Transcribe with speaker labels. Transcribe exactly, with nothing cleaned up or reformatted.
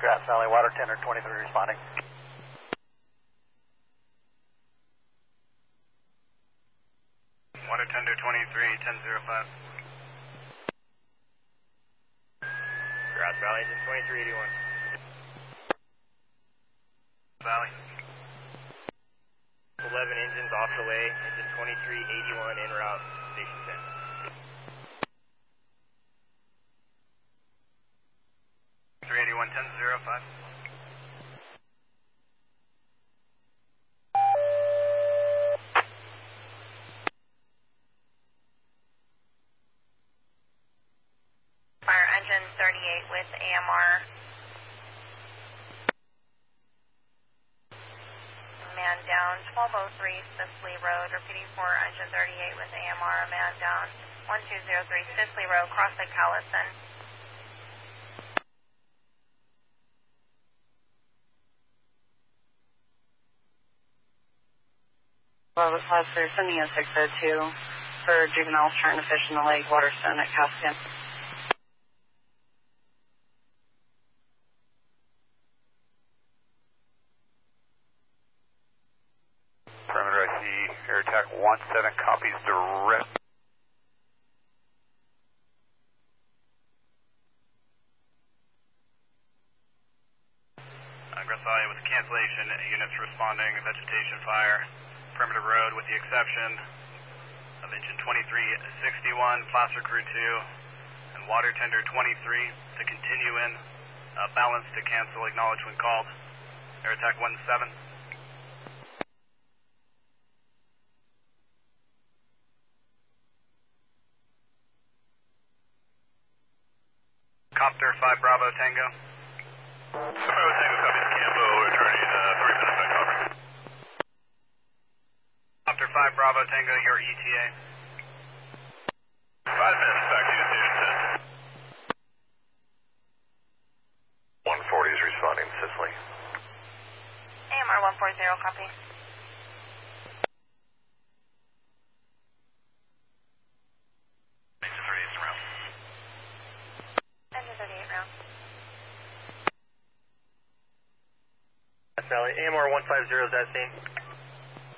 Speaker 1: Grass Valley, water tender twenty-three responding.
Speaker 2: Water tender twenty-three, ten zero five.
Speaker 3: Grass Valley, engine twenty-three eighty-one.
Speaker 2: Valley.
Speaker 3: eleven engines off the way, engine twenty-three eighty-one en route, station ten.
Speaker 2: three eighty-one, ten zero five.
Speaker 4: Fire engine thirty-eight with A M R. Man down, twelve oh three Sisley Road, repeating for engine thirty-eight with A M R, man down, one two zero three Sisley Road, crossing Callison.
Speaker 5: Well, it's last through sending a six oh two for juveniles trying to fish in the lake, Waterstone at Caspian.
Speaker 2: Perimeter I see air attack one seven copies direct. Uh, Grass Valley with cancellation, units responding, vegetation fire, perimeter road with the exception of engine twenty-three sixty-one, placer crew two, and water tender twenty-three to continue in, uh, balance to cancel, acknowledge when called, air attack one seven. Copter five Bravo Tango. Bravo Tango copies Cambo, returning uh, three minutes back over. Copter five Bravo Tango, your E T A. Five minutes back to you, station ten.
Speaker 6: one forty is responding, Sisley.
Speaker 4: A M R one forty, copy.
Speaker 2: Engine thirty-eight round.
Speaker 4: Engine thirty-eight round.
Speaker 3: Grass Valley, A M R one fifty is that scene.